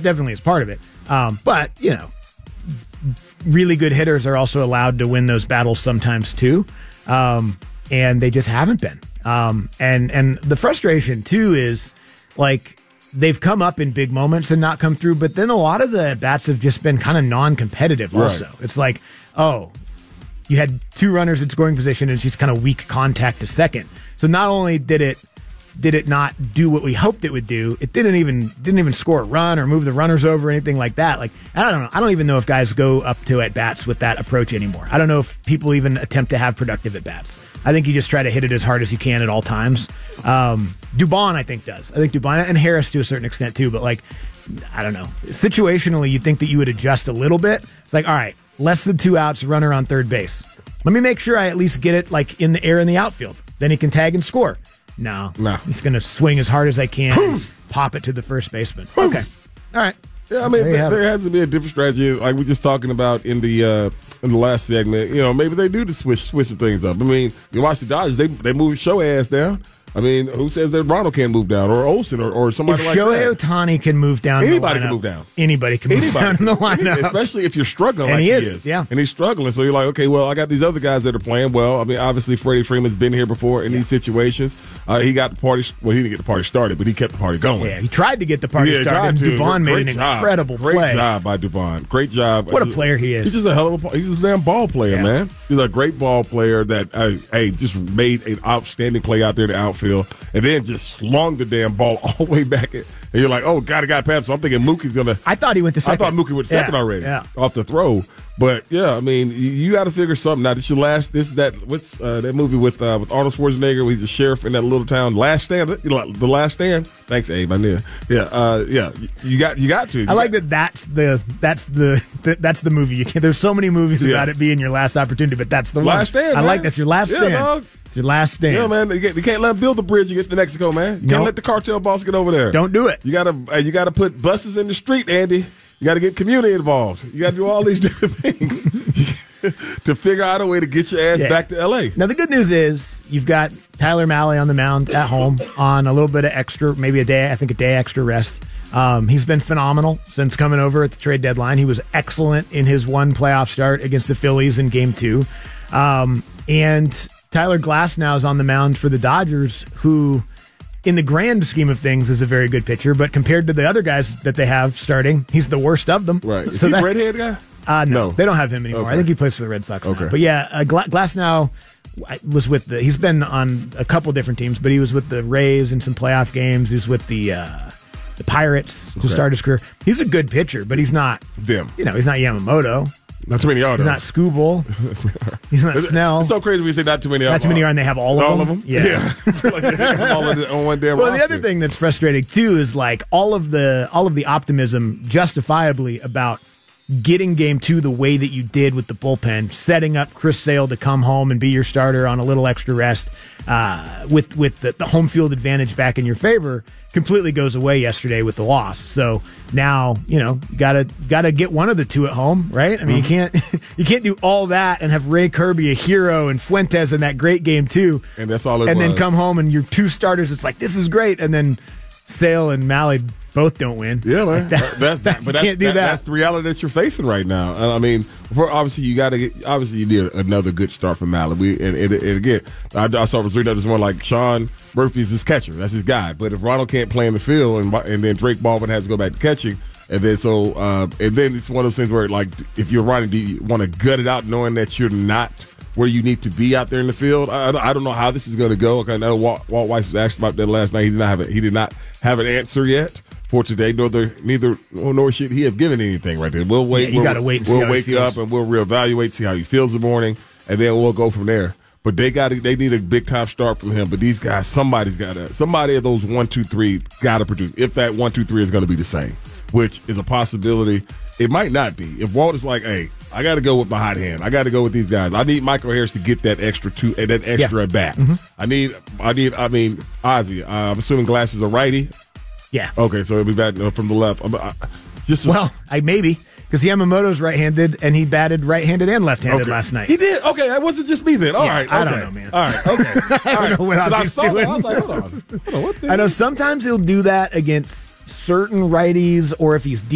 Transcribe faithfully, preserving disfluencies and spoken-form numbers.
definitely is part of it. Um, but, you know, really good hitters are also allowed to win those battles sometimes too. Um, and they just haven't been. Um, and, and the frustration too is like they've come up in big moments and not come through, but then a lot of the bats have just been kind of non-competitive also. Right. It's like, oh, you had two runners in scoring position and it's just kind of weak contact to second. So not only did it did it not do what we hoped it would do, it didn't even didn't even score a run or move the runners over or anything like that. Like I don't know. I don't even know if guys go up to at bats with that approach anymore. I don't know if people even attempt to have productive at bats. I think you just try to hit it as hard as you can at all times. Um, Dubon, I think, does. I think Dubon and Harris to a certain extent too. But like, I don't know. Situationally, you'd think that you would adjust a little bit. It's like, all right, less than two outs, runner on third base. Let me make sure I at least get it like in the air in the outfield. Then he can tag and score. No, no. He's going to swing as hard as I can, pop it to the first baseman. Okay, all right. Yeah, I mean, there, there it. has to be a different strategy, like we were just talking about in the uh, in the last segment. You know, maybe they do to switch switch some things up. I mean, you watch the Dodgers; they they move show ass down. I mean, who says that Ronald can't move down, or Olsen, or, or somebody if like Shohei that? If Shohei Ohtani can move down, anybody the lineup, can move down. Anybody can move anybody down can. in the lineup, especially if you're struggling. And like he is, he is, yeah, and he's struggling. So you're like, okay, well, I got these other guys that are playing well. I mean, obviously, Freddie Freeman's been here before in yeah. these situations. Uh, he got the party. Well, he didn't get the party started, but he kept the party going. Yeah, he tried to get the party yeah, started. And Dubon made an job. incredible Great play. Great job by Dubon. Great job. What a player he is. He's just a hell of a. He's a damn ball player, yeah. man. He's a great ball player that, uh, hey, just made an outstanding play out there in the outfield, and then just slung the damn ball all the way back. And you're like, oh, God, I got past. So I'm thinking Mookie's going to. I thought he went to second. I thought Mookie went to second yeah, already yeah. off the throw. But, yeah, I mean, you, you got to figure something out. This your last. This is that. What's uh, that movie with uh, with Arnold Schwarzenegger where he's a sheriff in that little town? Last Stand. The Last Stand. Thanks, Abe. I knew. Yeah, uh, yeah. You got you got to. You I like got, that. That's the that's the, the that's the movie. You can, there's so many movies yeah. about it being your last opportunity, but that's the last one. Stand. I man. like that's your last yeah, stand. Dog. It's your last stand. Yeah, man. You, get, you can't let them build the bridge to get to Mexico, man. You can't nope. let the cartel boss get over there. Don't do it. You gotta uh, you gotta put buses in the street, Andy. You got to get community involved. You got to do all these different things to figure out a way to get your ass yeah. back to L A. Now, the good news is you've got Tyler Mahle on the mound at home on a little bit of extra, maybe a day, I think a day extra rest. Um, he's been phenomenal since coming over at the trade deadline. He was excellent in his one playoff start against the Phillies in game two. Um, and Tyler Glasnow is on the mound for the Dodgers, who, in the grand scheme of things, is a very good pitcher, but compared to the other guys that they have starting, he's the worst of them. Right. Is so he that, the redhead guy? Uh, no, no, they don't have him anymore. Okay. I think he plays for the Red Sox okay. now. But yeah, uh, Gla- Glasnow was with the, he's been on a couple different teams, but he was with the Rays in some playoff games. He was with the, uh, the Pirates to okay. start his career. He's a good pitcher, but he's not them. You know, he's not Yamamoto. Not too many are. He's not Skubal. He's not Snell. It's so crazy when you say not too many are. Not too many are, and they have all of all them. Of them? Yeah. yeah. like they have all of the, on one damn well, roster. the other thing that's frustrating too is like all of the all of the optimism, justifiably, about getting game two the way that you did with the bullpen, setting up Chris Sale to come home and be your starter on a little extra rest, uh, with with the, the home field advantage back in your favor, completely goes away yesterday with the loss. So now, you know, you gotta gotta get one of the two at home, right? I mean, mm-hmm. you can't you can't do all that and have Ray Kirby a hero and Fuentes in that great game too, and that's all it and was. then come home and your two starters, it's like, this is great, and then Sale and Mahle both don't win. Yeah, man. Like that, that's that, but you that's, can't do that, that. That's the reality that you're facing right now. Uh, I mean, for obviously you got to get. Obviously, you need another good start from Mahle. We and, and, and again, I, I saw was reading this one like Sean Murphy's his catcher. That's his guy. But if Ronald can't play in the field, and and then Drake Baldwin has to go back to catching, and then so uh, and then it's one of those things where like if you're Ronald, do you want to gut it out knowing that you're not where you need to be out there in the field? I, I don't know how this is going to go. I know Walt, Walt Weiss was asked about that last night. He did not have a, he did not have an answer yet for today. Nor the, neither nor should he have given anything right there. We'll wait. Yeah, you we'll, got to wait. And see we'll how wake he feels. up and we'll reevaluate, see how he feels in the morning, and then we'll go from there. But they got they need a big time start from him. But these guys, somebody's got to somebody of those one, two, three got to produce. If that one, two, three is going to be the same, which is a possibility. It might not be. If Walt is like, hey, I got to go with my hot hand. I got to go with these guys. I need Michael Harris to get that extra two, that extra yeah. at bat. Mm-hmm. I need, I need. I mean, Ozzie. Uh, I'm assuming Glass is a righty. Yeah. Okay, so he'll be back from the left. I'm, I, just well, I maybe because Yamamoto's right-handed and he batted right-handed and left-handed okay. last night. He did. Okay, that wasn't just me then. All yeah, right. I okay. don't know, man. All right. Okay. All I right. don't know what else I he's saw doing. that. I was like, hold on. Hold on. What the I know sometimes he'll do that against certain righties or if he's